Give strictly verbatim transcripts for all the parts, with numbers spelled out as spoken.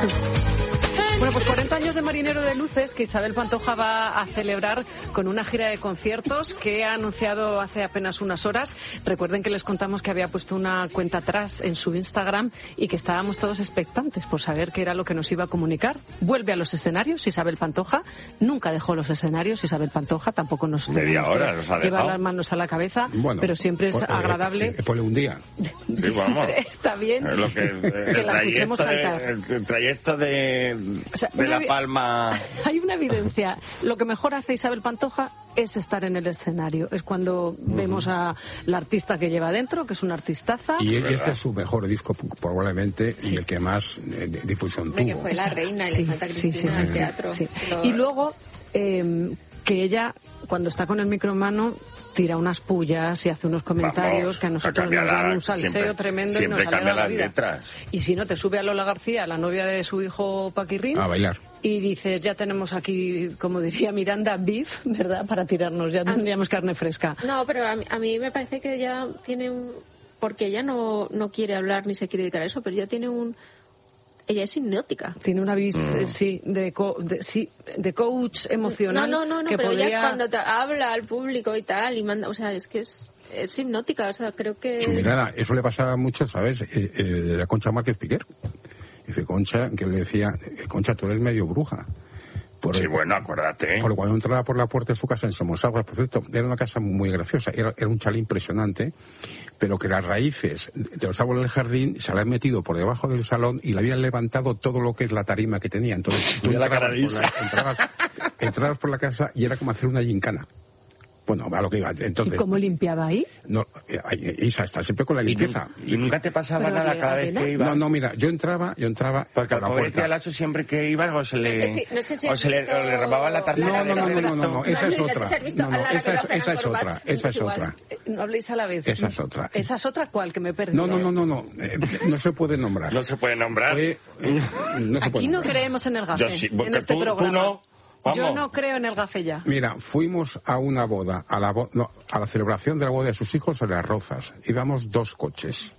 Bueno, pues cuarenta años de Marinero de Luces que Isabel Pantoja va a celebrar con una gira de conciertos que ha anunciado hace apenas unas horas. Recuerden que les contamos que había puesto una cuenta atrás en su Instagram y que estábamos todos expectantes por saber qué era lo que nos iba a comunicar. Vuelve a los escenarios Isabel Pantoja. Nunca dejó los escenarios Isabel Pantoja. Tampoco nos media hora nos ha dejado. Llevar las manos a la cabeza, bueno, pero siempre es pues, agradable. Eh, eh, ponle un día. Sí, vamos. Está bien es lo que, eh, que la escuchemos de, cantar. El, el trayecto de... O sea, de La Palma. Hay una evidencia. Lo que mejor hace Isabel Pantoja es estar en el escenario. Es cuando uh-huh. vemos a la artista que lleva dentro, que es una artistaza. Y es este es su mejor disco, probablemente, sí. y el que más eh, difusión tuvo. Que fue la reina y sí, la Santa Cristina sí, sí, sí, del teatro. Sí. Lo... Y luego, eh, que ella, cuando está con el micro en mano, tira unas pullas y hace unos comentarios Vamos, que a nosotros nos dan un salseo siempre, tremendo y nos alegra la vida. Letras. Y si no, te sube a Lola García, la novia de su hijo Paquirrín, a bailar. Y dices, ya tenemos aquí, como diría Miranda, beef, ¿verdad? Para tirarnos, ya tendríamos carne fresca. No, pero a mí, a mí me parece que ella tiene un... Porque ella no, no quiere hablar ni se quiere dedicar a eso, pero ella tiene un... Ella es hipnótica. Tiene una vis, mm. eh, sí, de, co, de, sí, de coach emocional. No, no, no, no que pero podría... ella cuando te habla al público y tal, y manda, o sea, es que es, es hipnótica, o sea, creo que... Su mirada, eso le pasaba mucho, ¿sabes? Eh, eh, a Concha Márquez Piquer. Dice Concha, que le decía, Concha, tú eres medio bruja. Por sí, el, bueno, acuérdate. Porque cuando entraba por la puerta de su casa en Somosaguas, por cierto, era una casa muy graciosa, era, era un chalet impresionante, pero que las raíces de los árboles del jardín se la han metido por debajo del salón y le habían levantado todo lo que es la tarima que tenía. Entonces, tú entrabas, la por la, entrabas, entrabas por la casa y era como hacer una gincana. Bueno, a lo que iba. Entonces, ¿y cómo limpiaba ahí? No, Isa está siempre con la limpieza. ¿Y, y nunca te pasaba pero nada cada vez que ibas? No, no, mira, yo entraba, yo entraba porque por al pobre tío Lazo siempre que iba o se le, no sé si, no sé si o se le, o le robaba la tarjeta. No, no, no, no, no, no, no, esa es otra. No, no, esa es, esa es otra, esa es otra. No habléis a la vez. Esa es otra. ¿Esa es otra cuál que me he perdido? No, no, no, no, no, eh, no se puede nombrar. No se puede nombrar. Fue, eh, no se Aquí puede no nombrar. creemos en el gafe, sí, en este tú, programa. Tú no. ¿Cómo? Yo no creo en el gafe ya. Mira, fuimos a una boda, a la, bo no, a la celebración de la boda de sus hijos en Las Rozas. Íbamos dos coches.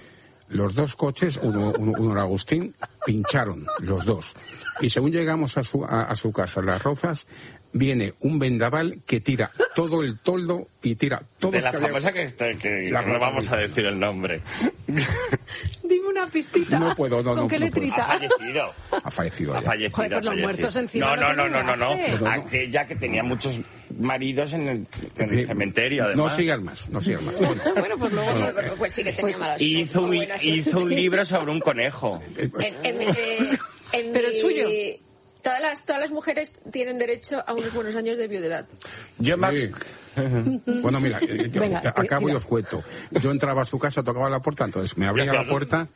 Los dos coches, uno, uno, uno era Agustín, pincharon los dos. Y según llegamos a su, a, a su casa, Las Rozas, viene un vendaval que tira todo el toldo y tira todo de el la cabello. famosa que, está, que la no vamos a decir el nombre. Dime una pistita. No puedo, no, ¿Con no, qué no letrita? Ha fallecido. Ha fallecido. Ha fallecido. Joder, pues los muertos encima. No, no, no, no, no, no, no. no. Aquella que tenía muchos maridos en el, en el cementerio, además. No sigan más, no sigan más. Bueno, bueno pues luego... No, pero, pues sí que tenía pues, malas hizo, un, hizo un libro sobre un conejo. En, en, eh, en pero el suyo. Todas las, todas las mujeres tienen derecho a unos buenos años de viudedad. Yo sí. me... Bueno, mira, eh, Venga, acabo eh, y os cuento. Yo entraba a su casa, tocaba la puerta, entonces me abría la puerta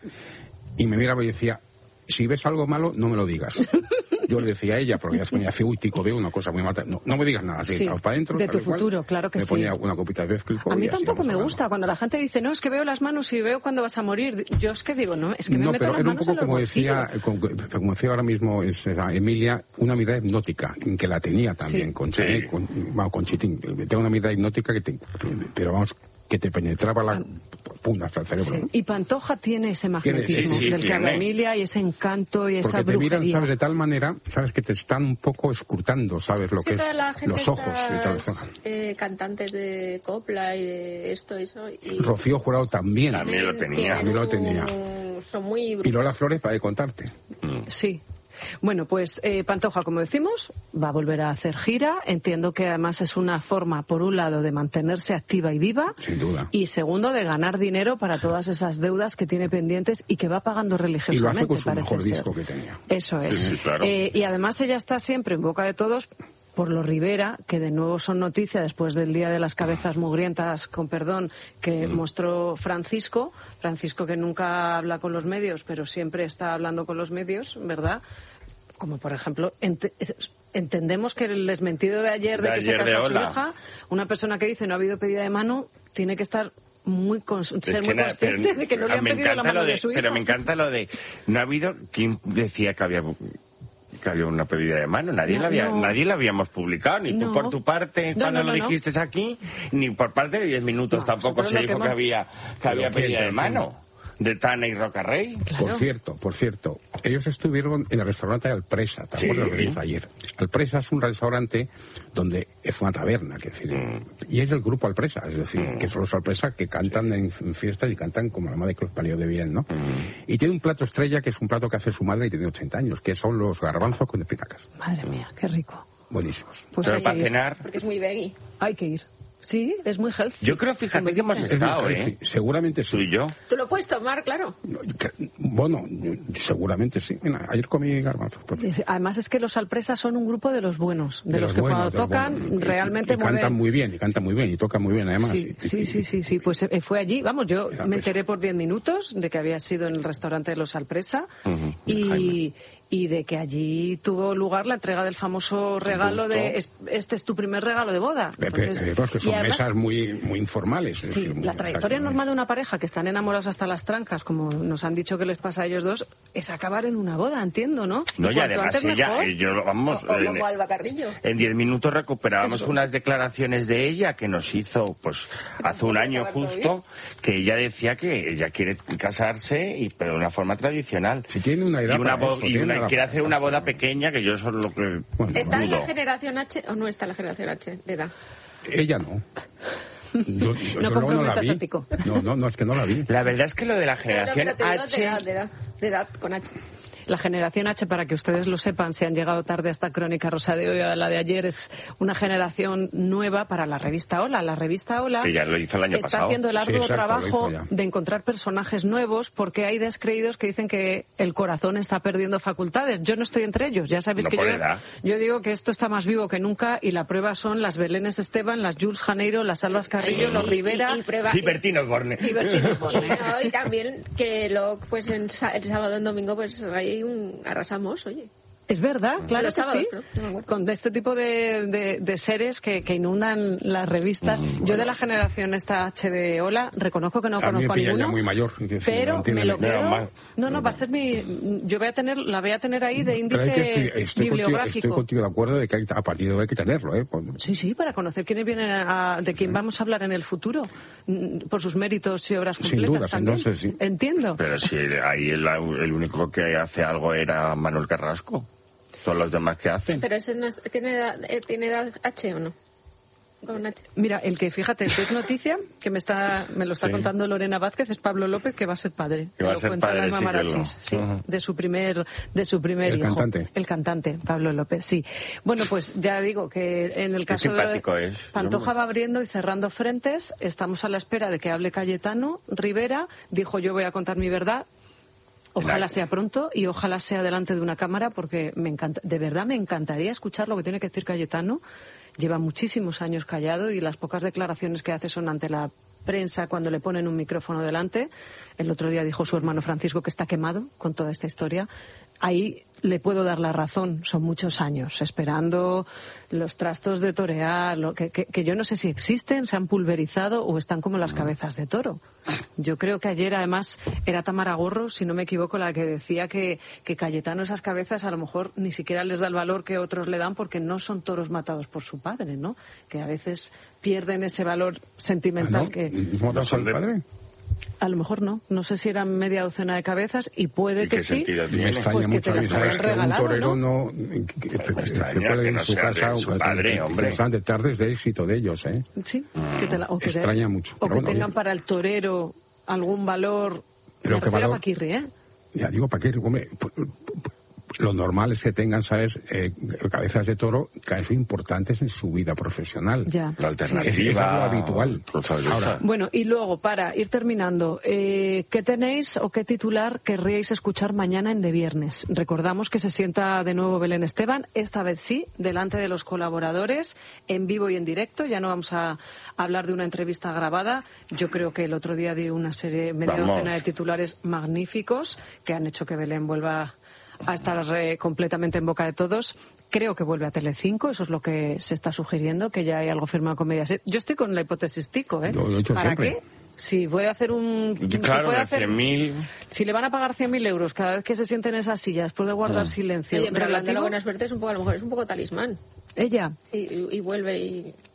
y me miraba y decía, si ves algo malo, no me lo digas. Yo le decía a ella, porque ella se ponía así, uy, tico, veo una cosa muy mata. No, no me digas nada, así, sí, para adentro. de tu cual, futuro, claro que me sí. Me ponía una copita de Vesquilco. A mí tampoco me gusta cuando la gente dice, no, es que veo las manos y veo cuando vas a morir. Yo es que digo, no, es que me no, meto pero las era un manos poco en los como decía, como, como decía ahora mismo es, Emilia, una mirada hipnótica, que la tenía también, sí. con, sí. con, bueno, con Chitín. Tenía una mirada hipnótica que te, pero vamos, que te penetraba la punta hasta el cerebro. Sí. Y Pantoja tiene ese magnetismo sí, sí, del que habla Emilia y ese encanto y esa Porque brujería. te miran, ¿sabes? De tal manera, ¿sabes? Que te están un poco escrutando, ¿sabes? Lo que es los ojos y tal. Eh, cantantes de copla y de esto y eso. Y Rocío Jurado también. También lo tenía. También lo tenía. Son muy y Lola Flores, para de contarte. Mm. Sí. Bueno, pues eh, Pantoja, como decimos, va a volver a hacer gira. Entiendo que además es una forma, por un lado, de mantenerse activa y viva. Sin duda. Y segundo, de ganar dinero para todas esas deudas que tiene pendientes y que va pagando religiosamente. Y lo hace con su mejor ser. disco que tenía. Eso es. Sí, sí, claro. eh, y además ella está siempre en boca de todos por los Rivera, que de nuevo son noticia después del Día de las Cabezas Mugrientas, con perdón, que mm. mostró Francisco. Francisco que nunca habla con los medios, pero siempre está hablando con los medios, ¿verdad? Como por ejemplo, ent entendemos que el desmentido de ayer de, de que ayer se casa su hija, una persona que dice no ha habido pedida de mano, tiene que estar muy con ser muy que consciente pero, de que no le han pedido la mano de, de su hija. Pero me encanta lo de, no ha habido, ¿quién decía que había que había una pedida de mano? Nadie no, la había, no. nadie la habíamos publicado, ni no. tú por tu parte no, cuando no, lo no, dijiste aquí, ni por parte de diez minutos no, tampoco se dijo que, que había, que había pedida de mano. de Tana y Rocarrey. Claro. Por cierto, por cierto, ellos estuvieron en el restaurante Alpresa, ¿te acuerdas lo que dije ayer? Alpresa es un restaurante donde es una taberna, que decir, mm. y es del grupo Alpresa, es decir, mm. que son los Alpresa que cantan en, en fiestas y cantan como la madre que los parió de bien, ¿no? Mm. Y tiene un plato estrella que es un plato que hace su madre y tiene ochenta años, que son los garbanzos con espinacas. Madre mía, qué rico. Buenísimos. Pues pero para cenar... Porque es muy veggie. Hay que ir. Sí, es muy healthy. Yo creo, fíjate, que hemos estado, ¿eh? Seguramente sí. Tú y yo. Tú lo puedes tomar, claro. Bueno, seguramente sí. Mira, ayer comí garbanzos. Además es que los Alpresa son un grupo de los buenos, de, de los, los que buenos, cuando tocan buenos. realmente y, y cantan muy bien, y cantan muy bien, y tocan muy bien además. Sí, y, sí, y, sí, sí, sí, pues eh, fue allí, vamos, yo me enteré por diez minutos de que había sido en el restaurante de los Alpresa uh-huh. y... y de que allí tuvo lugar la entrega del famoso regalo de este es tu primer regalo de boda. Entonces, pero es que son además, mesas muy muy informales. Es sí, decir, muy, la trayectoria o sea, normal de una pareja que están enamorados hasta las trancas, como nos han dicho que les pasa a ellos dos, es acabar en una boda, entiendo, ¿no? No, y, y además ella, yo, vamos, o, o como Alba Carrillo. En diez minutos recuperábamos Eso. unas declaraciones de ella que nos hizo, pues, hace un año justo, que ella decía que ella quiere casarse, y pero de una forma tradicional. Si tiene una edad y, una para eso, y una, quiere hacer una boda eso. pequeña, que yo eso es lo que bueno, ¿Está dudo. en la generación H o no está en la generación H de edad? Ella no. Yo, yo, no yo no la vi. No, no, no, es que no la vi. La verdad es que lo de la generación no, no, H... De edad, de edad, de edad, con H. La generación H, para que ustedes lo sepan, si han llegado tarde a esta crónica rosa de hoy o a la de ayer, es una generación nueva para la revista Hola. La revista Hola que ya lo hizo el año está pasado. haciendo el arduo sí, exacto, trabajo de encontrar personajes nuevos, porque hay descreídos que dicen que el corazón está perdiendo facultades. Yo no estoy entre ellos, ya sabéis no que yo, edad. yo digo que esto está más vivo que nunca, y la prueba son las Belénes Esteban, las Jules Janeiro, las Albas Carrillo, y, los Rivera y, y, prueba, y Bertino Borne. Y, Bertino Borne. y, no, y también que lo, pues en, el sábado y en domingo pues hay un arrasamos, oye. Es verdad, claro que sábados, sí. No, no con este tipo de, de, de seres que, que inundan las revistas. Mm, bueno. Yo de la generación esta H de Hola, reconozco que no a conozco mí me a ninguno. Ya muy mayor, decir, pero no me lo quedo. Más. No, no, va a ser mi. Yo voy a tener, la voy a tener ahí de índice que estoy, estoy bibliográfico. Contigo, estoy contigo de acuerdo de que hay, a partir de hoy hay que tenerlo, ¿eh? Por... Sí, sí, para conocer quiénes vienen a, de quién vamos a hablar en el futuro, por sus méritos y obras completas. Sin dudas, también. entonces sí. Entiendo. Pero si ahí el, el único que hace algo era Manuel Carrasco. Son los demás que hacen. Pero ese no es, ¿tiene, edad, ¿tiene edad H o no? Con H. Mira, el que, fíjate, que es noticia, que me está me lo está sí. contando Lorena Vázquez, es Pablo López, que va a ser padre. Que va a ser padre, sí, lo, sí, uh-huh. de su primer, de su primer el hijo. Cantante. El cantante, Pablo López, sí. Bueno, pues ya digo que en el caso de es. Pantoja va abriendo y cerrando frentes, estamos a la espera de que hable Cayetano Rivera, dijo yo voy a contar mi verdad. Ojalá sea pronto y ojalá sea delante de una cámara, porque me encanta, de verdad me encantaría escuchar lo que tiene que decir Cayetano. Lleva muchísimos años callado y las pocas declaraciones que hace son ante la prensa cuando le ponen un micrófono delante. El otro día dijo su hermano Francisco que está quemado con toda esta historia. Ahí le puedo dar la razón. Son muchos años esperando los trastos de torear, lo que, que, que yo no sé si existen, se han pulverizado o están como las cabezas de toro. Yo creo que ayer, además, era Tamara Gorro, si no me equivoco, la que decía que, que Cayetano esas cabezas a lo mejor ni siquiera les da el valor que otros le dan porque no son toros matados por su padre, ¿no? Que a veces pierden ese valor sentimental. ¿Ah, no? que ¿No mataron al padre? A lo mejor no. No sé si eran media docena de cabezas y puede ¿Y que qué sí. Me extraña pues mucho que te sabes que un torero no, no que, que, pues se puede en no su casa su o padre, que, hombre. que sean de tardes de éxito de ellos, ¿eh? Sí, mm. que te la, o que extraña de, mucho. O que bueno, tengan bien. para el torero algún valor. Pero me qué valor. A Paquirri, ¿eh? Ya digo, Paquirri, hombre. Lo normal es que tengan, ¿sabes?, eh, cabezas de toro que son importantes en su vida profesional. Ya. La alternativa. Es, es algo habitual. Ahora. Bueno, y luego, para ir terminando, eh, ¿qué tenéis o qué titular querríais escuchar mañana en De Viernes? Recordamos que se sienta de nuevo Belén Esteban, esta vez sí, delante de los colaboradores, en vivo y en directo. Ya no vamos a hablar de una entrevista grabada. Yo creo que el otro día di una serie, media Vamos. docena de titulares magníficos que han hecho que Belén vuelva a estar eh, completamente en boca de todos. Creo que vuelve a Telecinco, eso es lo que se está sugiriendo, que ya hay algo firmado con Mediaset. Yo estoy con la hipótesis Tico, ¿eh? Yo lo he hecho ¿Para siempre. qué? Si puede hacer un... Y si claro, puede de hacer, cien mil... Si le van a pagar cien mil euros cada vez que se siente en esa silla, después de guardar Mm. silencio... Oye, pero hablando de relativo, la buena suerte es un poco, a lo mejor es un poco talismán. Ella. Sí, y, y vuelve y...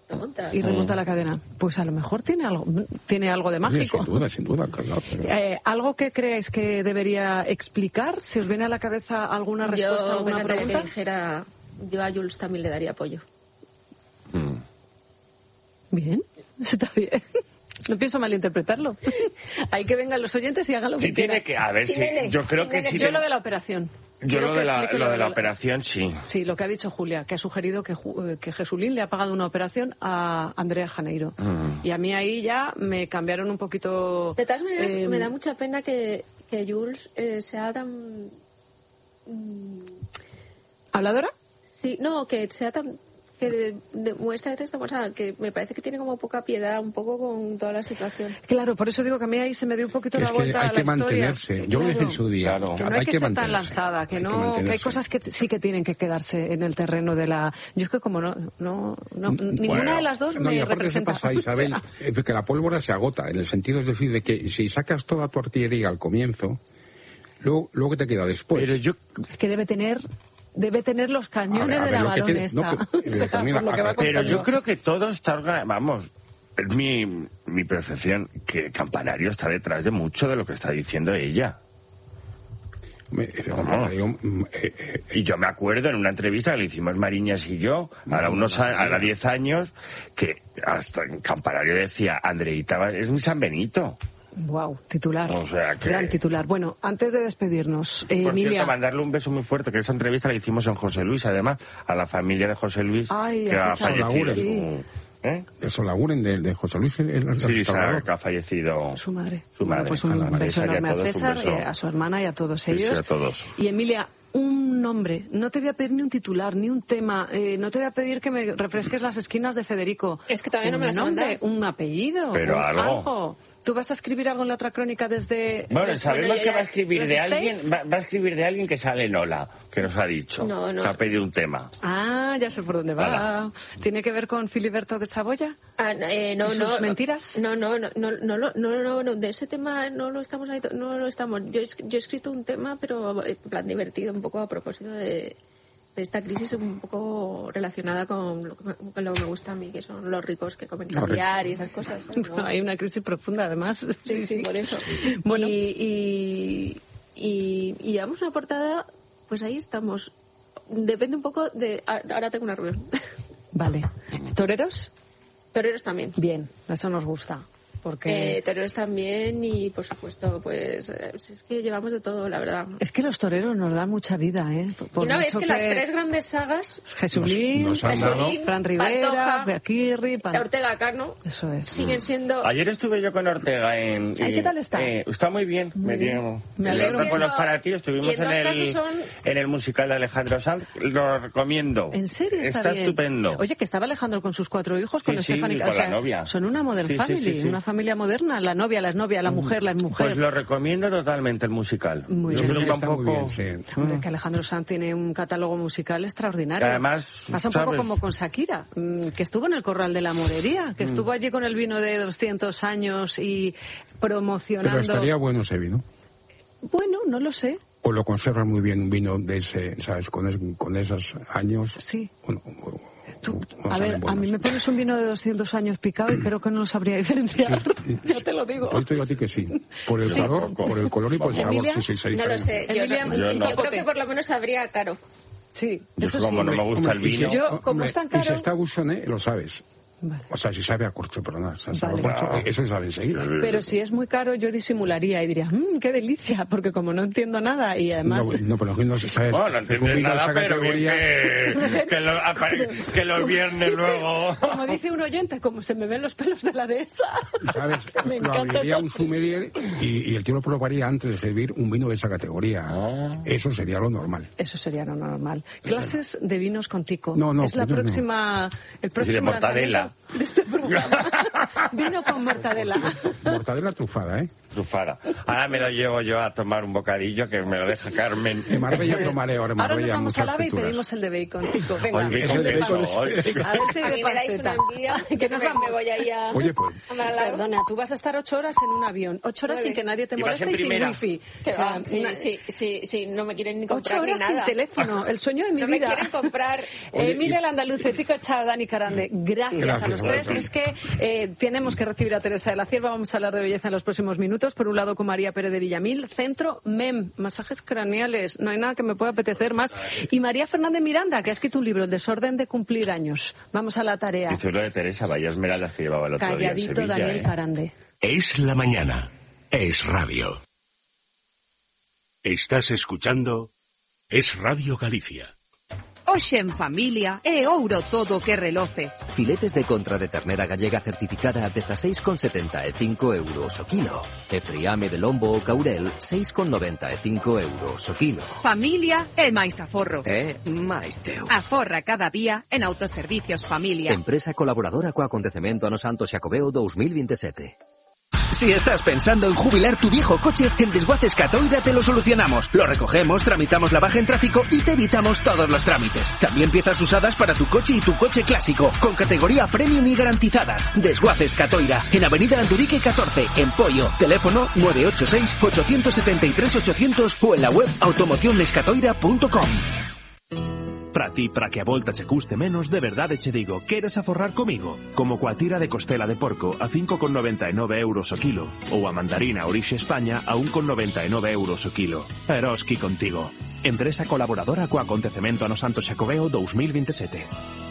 Remonta. Y remonta la cadena. Pues a lo mejor tiene algo, tiene algo de mágico. Sí, sin duda, sin duda. Claro, pero... eh, ¿Algo que creáis que debería explicar? ¿Si os viene a la cabeza alguna respuesta a Yo alguna me pregunta? encantaría que dijera, yo a Jules también le daría apoyo. Mm. Bien, está bien. No pienso malinterpretarlo. Hay que vengan los oyentes y hagan lo que Sí, tiene quieran. que, a ver, Sí, si nene, yo creo sí, que nene. sí. Yo ten- lo de la operación. Yo Quiero lo que de, la, explique lo de la operación, sí. Sí, lo que ha dicho Julia, que ha sugerido que, Ju- que Jesulín le ha pagado una operación a Andrea Janeiro. Mm. Y a mí ahí ya me cambiaron un poquito... De todas maneras, eh, me da mucha pena que, que Jules eh, sea tan... mm, ¿Habladora? Sí, no, que sea tan... que de- demuestra a veces, o sea, que me parece que tiene como poca piedad un poco con toda la situación. Claro, por eso digo que a mí ahí se me dio un poquito Es la que vuelta hay a la que historia. mantenerse. Yo lo dije en su día. Claro. Que no hay, que, ser tan mantenerse. lanzada, que Hay no, que, hay mantenerse. cosas que t- sí que tienen que quedarse en el terreno de la. Yo es que como no, no, no ninguna Bueno, de las dos No, y me aparte representa. eso pasa, Isabel, O sea, eh, que la pólvora se agota, en el sentido, es decir, de que si sacas toda tu artillería al comienzo, luego, luego ¿qué te queda después? Pero yo que debe tener, debe tener los cañones A ver, a de ver, la lo que tiene- baronesa. no, pero- pero también Por lo que va a- Pero contando. yo creo que todo está organizado. Vamos, es mi, mi percepción que Campanario está detrás de mucho de lo que está diciendo ella. Me- eh, Vamos. digo, mm, eh, eh, Y yo me acuerdo en una entrevista que le hicimos Mariñas y yo, ahora unos a- ahora diez años, que hasta en Campanario decía, Andreita va- es mi San Benito. Wow, titular. O sea que- Gran titular. Bueno, antes de despedirnos, eh, Por Emilia. cierto, mandarle un beso muy fuerte, que esa entrevista la hicimos en José Luis, además, a la familia de José Luis, Ay, que a ha César fallecido. Laguren. ¿Eh? de Solaguren, de, de José Luis, el, el Sí, restaurador. que ha fallecido Su madre. Su Bueno, madre. pues un A la madre. beso César y a enorme a todos, un César, beso. eh, a su hermana y a todos Sí, ellos. sí, a todos. Y Emilia, un nombre. No te voy a pedir ni un titular, ni un tema. eh, no te voy a pedir que me refresques las esquinas de Federico. Es que todavía no Un me las has nombre, mandado. un apellido. Pero un- algo. ¿Tú vas a escribir algo en la otra crónica desde... Bueno, desde- sabemos yo que ya- va a escribir los de alguien, States? va, va a escribir de alguien que sale en Ola, que nos ha dicho. No, no. Que ha pedido un tema. Ah, ya sé por dónde va. Hala. ¿Tiene que ver con Filiberto de Saboya? Ah, no, eh, no, ¿Y no, sus mentiras? No, no, no, no, no, no, no, no, no, de ese tema no lo estamos ahí, no lo estamos. Yo, he es- yo he escrito un tema, pero en plan divertido, un poco a propósito de, de esta crisis, un poco relacionada con lo, que me, con lo que me gusta a mí, que son los ricos que comen Los caviar y esas cosas. ¿sabes? ¿No? Hay una crisis profunda, además. Sí, sí, por eso. Bueno. Y, y, y, y llevamos una portada, pues ahí estamos. Depende un poco de... Ahora tengo una reunión. Vale. ¿Toreros? Toreros también. Bien, eso nos gusta. Porque Eh, toreros también y, por supuesto, pues eh, es que llevamos de todo, la verdad. es que los toreros nos dan mucha vida, ¿eh? Por Y no, es mucho que las tres grandes sagas, Jesulín, Nos- nos han Jesulín, Fran Rivera, Pantoja, Beaquirri, Pan- Ortega Cano, Eso es. siguen siendo... Ayer estuve yo con Ortega en... Ay, ¿qué tal está? eh, está muy bien. Muy me bien. dio... Me alegro. Los buenos para ti. Y Estuvimos en en, dos el, casos son- en el musical de Alejandro Sanz. Lo recomiendo. ¿En serio? Está, Está bien. estupendo. Oye, que estaba Alejandro con sus cuatro hijos, con Sí, sí, Stephanie, y con o sea, la novia. son una modern Sí, sí, family, sí, sí. una familia moderna. La novia, la exnovia, la mujer, la exmujer. Pues lo recomiendo totalmente el musical. Muy Yo bien. creo que va un Está muy poco... bien, sí. Hombre, que Alejandro Sanz tiene un catálogo musical extraordinario. Además, pasa un poco ¿sabes? como con Shakira, mm, que estuvo en el Corral de la Morería, que estuvo allí con el vino de doscientos años y promocionando. Pero estaría bueno ese vino. Bueno, no lo sé. O lo conserva muy bien un vino de ese, ¿sabes? Con, es- con esos años. Sí. Bueno, o- o- Tú- o a salen ver, a buenos. mí me pones un vino de doscientos años picado y creo que no lo sabría diferenciar. ya te lo digo. Yo te digo a ti que sí. Por el Sí. color, por el color y por el sabor. ¿Emilia? Sí, sí, se No lo diferencia. sé, yo, Emilia, no- yo yo no. creo que por lo menos sabría caro. Sí, Yo eso como sí. no me gusta el Hombre, y si- vino... Yo, como hombre, es tan Y caro- si está Buchone, lo sabes. Vale. O sea, si sabe a corcho, perdona. Si sabe a Vale. corcho, No. eso se sabe enseguida. Pero si es muy caro, yo disimularía y diría, mmm, qué delicia, porque como no entiendo nada y además... No, no, pero no se sabe. Bueno, no entiendes nada, pero bien que, que, lo- apare- que los viernes luego... Como dice un oyente, como se me ven los pelos de la dehesa. ¿Sabes? Me Lo encanta abriría esa un sommelier y, y el tío lo probaría antes de servir un vino de esa categoría. Ah. Eso sería lo normal. Eso sería lo normal. Clases de vinos con tico. No, no, es la no, no. próxima... El de próximo mortadela. lanzamiento. de este programa. Vino con mortadela. Mortadela trufada, ¿eh? Trufada. Ahora me lo llevo yo a tomar un bocadillo que me lo deja Carmen. En Marbella tomaré ahora en Marbella. Ahora nos vamos al muchas AVE y frituras. pedimos el de bacon, Tico. Venga. Hoy bacon de bacon queso, hoy. A ver si A de mí me dais una panceta. envidia Que que nos me, vamos. me voy ahí a, Oye, pues, a Málaga. Perdona, tú vas a estar ocho horas en un avión. Ocho horas Nueve. sin que nadie te ¿Y vas moleste en y sin primera? wifi. Que O sea, va, sí, una- sí, sí, sí, no me quieren ni Ocho comprar ni horas sin nada. teléfono. El sueño de mi No me vida. quieren comprar. Eh, Miguel Andaluce, Tico Echada, Dani Carande, gracias, Gracias, a los tres. gracias. Es que eh, tenemos que recibir a Teresa de la Cierva. Vamos a hablar de belleza en los próximos minutos. Por un lado con María Pérez de Villamil, Centro M E M, masajes craneales. No hay nada que me pueda apetecer más. Y María Fernández Miranda, que ha escrito un libro, El desorden de cumplir años. Vamos a la tarea. Dice lo de Teresa, vaya esmeraldas que llevaba el otro día en Calladito, Sevilla. Daniel ¿eh? Carande. Es la mañana. Es radio. Estás escuchando Es Radio Galicia. Hoxe en familia é ouro todo que reloce. Filetes de contra de ternera gallega certificada a dieciséis con setenta e cinco euros o kilo. E friame de lombo ou caurel, seis con noventa e cinco euros o kilo. Familia é máis aforro. É máis teu. Aforra cada día en Autoservicios Familia. Empresa colaboradora co acontecemento ano Santo Xacobeo dos mil veintisiete. Si estás pensando en jubilar tu viejo coche, en Desguaces Catoira te lo solucionamos. Lo recogemos, tramitamos la baja en tráfico y te evitamos todos los trámites. También piezas usadas para tu coche y tu coche clásico, con categoría premium y garantizadas. Desguaces Catoira, en Avenida Andurique catorce, en Poio. Teléfono nueve ocho seis, ocho siete tres, ochocientos o en la web automocionescatoira punto com. Para ti, para que a volta che custe menos, de verdade che digo, queres aforrar comigo? Como coa tira de costela de porco a cinco con noventa e nove euros o kilo, ou a mandarina Orixe España a un con noventa e nove euros o kilo. Eroski contigo. Empresa colaboradora co acontecemento ano Santo Xacobeo dos mil veintisiete.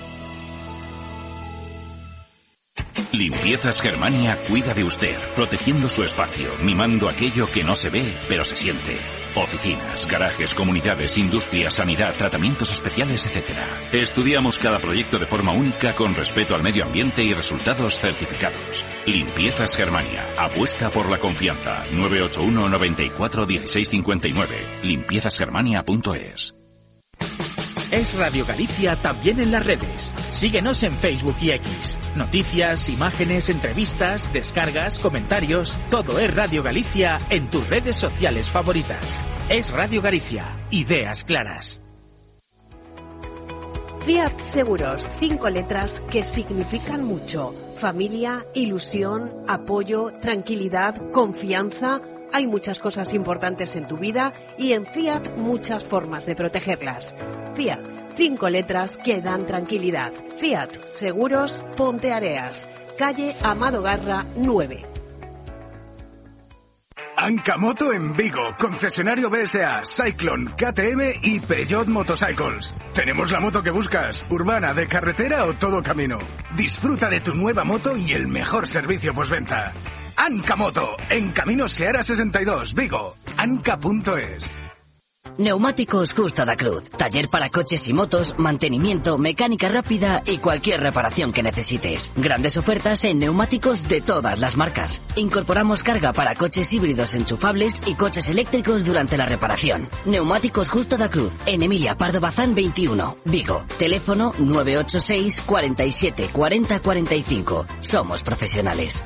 Limpiezas Germania cuida de usted, protegiendo su espacio, mimando aquello que no se ve, pero se siente. Oficinas, garajes, comunidades, industria, sanidad, tratamientos especiales, etcétera. Estudiamos cada proyecto de forma única con respeto al medio ambiente y resultados certificados. Limpiezas Germania, apuesta por la confianza. nueve ocho uno, noventa y cuatro, dieciséis cincuenta y nueve. limpiezas germania punto es. Es Radio Galicia también en las redes. Síguenos en Facebook y X. Noticias, imágenes, entrevistas, descargas, comentarios. Todo es Radio Galicia en tus redes sociales favoritas. Es Radio Galicia. Ideas claras. Fiat Seguros, cinco letras que significan mucho. Familia, ilusión, apoyo, tranquilidad, confianza. Hay muchas cosas importantes en tu vida y en Fiat muchas formas de protegerlas. Fiat, cinco letras que dan tranquilidad. Fiat Seguros Ponteareas, calle Amado Garra nueve. Ancamoto en Vigo, concesionario B S A, Cyclone, K T M y Peugeot Motorcycles. Tenemos la moto que buscas, urbana, de carretera o todo camino. Disfruta de tu nueva moto y el mejor servicio postventa. Ancamoto, en Camino Seara sesenta y dos, Vigo, anca punto es. Neumáticos Justa da Cruz. Taller para coches y motos, mantenimiento, mecánica rápida y cualquier reparación que necesites. Grandes ofertas en neumáticos de todas las marcas. Incorporamos carga para coches híbridos enchufables y coches eléctricos durante la reparación. Neumáticos Justa da Cruz. En Emilia Pardo Bazán veintiuno, Vigo. Teléfono nueve ocho seis, cuarenta y siete, cuarenta, cuarenta y cinco. Somos profesionales.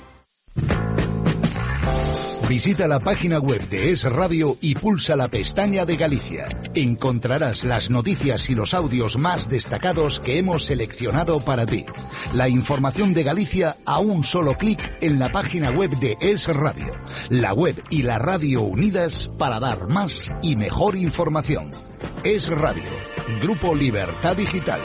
Visita la página web de Es Radio y pulsa la pestaña de Galicia. Encontrarás las noticias y los audios más destacados que hemos seleccionado para ti. La información de Galicia a un solo clic en la página web de Es Radio. La web y la radio unidas para dar más y mejor información. Es Radio. Grupo Libertad Digital.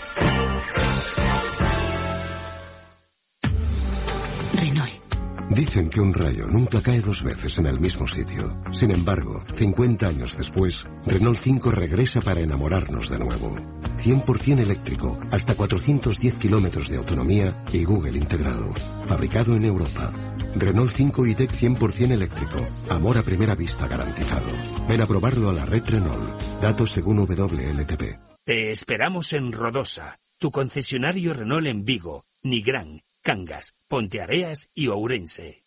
Renault. Dicen que un rayo nunca cae dos veces en el mismo sitio. Sin embargo, cincuenta años después, Renault cinco regresa para enamorarnos de nuevo. cien por ciento eléctrico, hasta cuatrocientos diez kilómetros de autonomía y Google integrado. Fabricado en Europa. Renault cinco e-Tech cien por ciento eléctrico. Amor a primera vista garantizado. Ven a probarlo a la red Renault. Datos según W L T P. Te esperamos en Rodosa, tu concesionario Renault en Vigo, Nigrán, Cangas, Ponteareas y Ourense.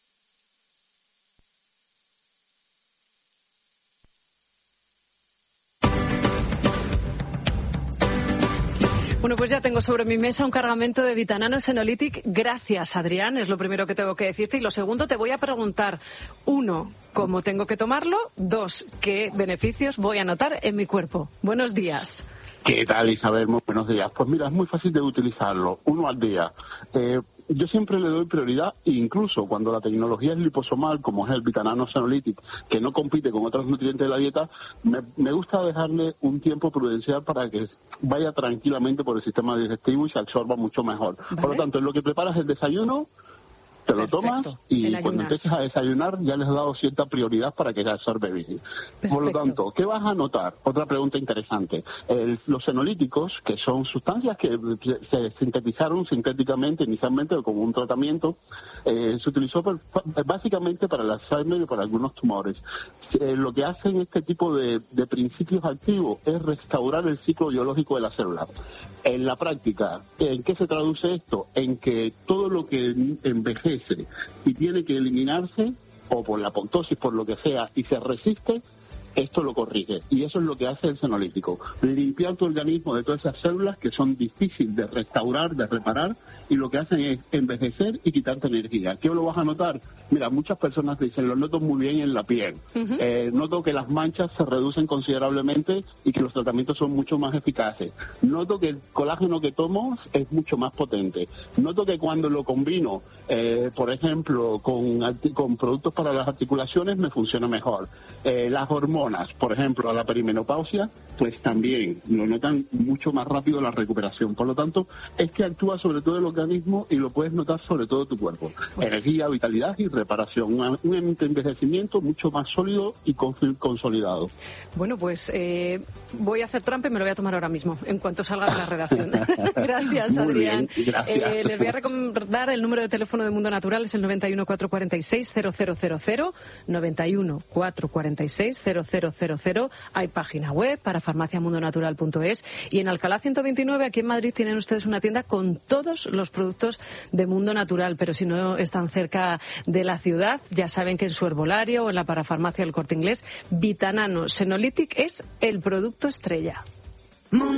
Bueno, pues ya tengo sobre mi mesa un cargamento de Vitanano Senolytic. Gracias, Adrián, es lo primero que tengo que decirte. Y lo segundo, te voy a preguntar, uno, ¿cómo tengo que tomarlo? Dos, ¿qué beneficios voy a notar en mi cuerpo? Buenos días. ¿Qué tal, Isabel? Muy buenos días. Pues mira, es muy fácil de utilizarlo, uno al día. Eh, yo siempre le doy prioridad, incluso cuando la tecnología es liposomal, como es el Vitanano Senolytic, que no compite con otros nutrientes de la dieta, me, me gusta dejarle un tiempo prudencial para que vaya tranquilamente por el sistema digestivo y se absorba mucho mejor. ¿Vale? Por lo tanto, en lo que preparas el desayuno, te lo Perfecto. tomas y cuando empieces a desayunar ya les has dado cierta prioridad para que se absorbe bien. Perfecto. Por lo tanto, ¿qué vas a notar? Otra pregunta interesante. El, los senolíticos, que son sustancias que se sintetizaron sintéticamente inicialmente como un tratamiento, eh, se utilizó por, básicamente para el Alzheimer y para algunos tumores. Eh, lo que hacen este tipo de, de principios activos es restaurar el ciclo biológico de la célula. En la práctica, ¿en qué se traduce esto? En que todo lo que envejece y tiene que eliminarse, o por la apoptosis, por lo que sea, y se resiste, esto lo corrige. Y eso es lo que hace el senolítico. Limpiar tu organismo de todas esas células que son difíciles de restaurar, de reparar, y lo que hacen es envejecer y quitarte energía. ¿Qué lo vas a notar? Mira, muchas personas dicen, lo noto muy bien en la piel. Uh-huh. Eh, noto que las manchas se reducen considerablemente y que los tratamientos son mucho más eficaces. Noto que el colágeno que tomo es mucho más potente. Noto que cuando lo combino, eh, por ejemplo, con, con productos para las articulaciones, me funciona mejor. Eh, las hormonas, por ejemplo, a la perimenopausia, pues también lo notan mucho más rápido la recuperación. Por lo tanto, es que actúa sobre todo el organismo y lo puedes notar sobre todo tu cuerpo. Bueno. Energía, vitalidad y reparación. Un, un envejecimiento mucho más sólido y consolidado. Bueno, pues eh, voy a hacer trampa y me lo voy a tomar ahora mismo, en cuanto salga de la redacción. Gracias, Muy Adrián. Bien, gracias. Eh, les voy a recordar el número de teléfono de Mundo Natural, es el noventa y uno, cuatrocientos cuarenta y seis, cero cero cero cero, noventa y uno, cuatrocientos cuarenta y seis, cero cero cero cero. Hay página web para farmacia mundo natural punto es y en Alcalá ciento veintinueve, aquí en Madrid, tienen ustedes una tienda con todos los productos de Mundo Natural, pero si no están cerca de la ciudad, ya saben que en su herbolario o en la parafarmacia del Corte Inglés, Vitanano Senolytic es el producto estrella.